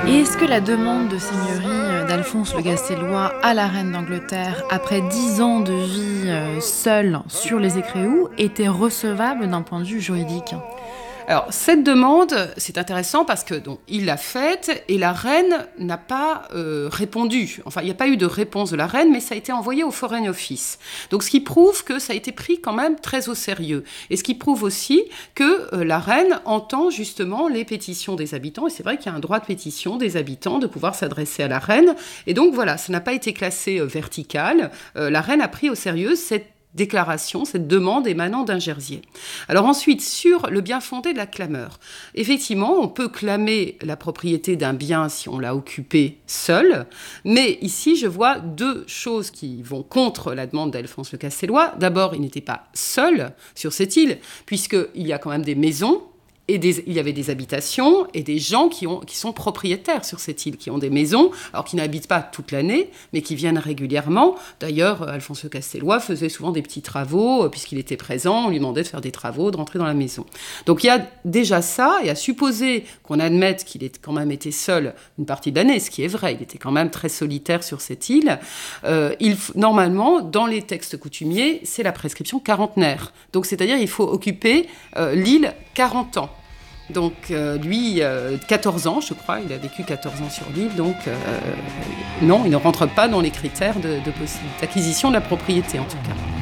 Et est-ce que la demande de seigneurie d'Alphonse le Gastellois à la reine d'Angleterre, après 10 ans de vie seule sur les Écréoues, était recevable d'un point de vue juridique ? Alors, cette demande, c'est intéressant parce que donc, il l'a faite et la reine n'a pas répondu. Enfin, il n'y a pas eu de réponse de la reine, mais ça a été envoyé au Foreign Office. Donc, ce qui prouve que ça a été pris quand même très au sérieux. Et ce qui prouve aussi que la reine entend justement les pétitions des habitants. Et c'est vrai qu'il y a un droit de pétition des habitants de pouvoir s'adresser à la reine. Et donc, voilà, ça n'a pas été classé vertical. La reine a pris au sérieux cette déclaration, cette demande émanant d'un Jersiais. Alors ensuite, sur le bien fondé de la clameur. Effectivement, on peut clamer la propriété d'un bien si on l'a occupé seul, mais ici, je vois deux choses qui vont contre la demande d'Alphonse le Gastellois. D'abord, il n'était pas seul sur cette île, puisqu'il y a quand même des maisons, il y avait des habitations et des gens qui sont propriétaires sur cette île, qui ont des maisons, alors qui n'habitent pas toute l'année, mais qui viennent régulièrement. D'ailleurs, Alphonse le Gastellois faisait souvent des petits travaux, puisqu'il était présent, on lui demandait de faire des travaux, de rentrer dans la maison. Donc il y a déjà ça, et à supposer qu'on admette qu'il ait quand même été seul une partie de l'année, ce qui est vrai, il était quand même très solitaire sur cette île, normalement, dans les textes coutumiers, c'est la prescription quarantenaire. Donc c'est-à-dire il faut occuper l'île 40 ans. Donc lui, 14 ans, je crois, il a vécu 14 ans sur l'île, donc non, il ne rentre pas dans les critères d'acquisition de la propriété en tout cas.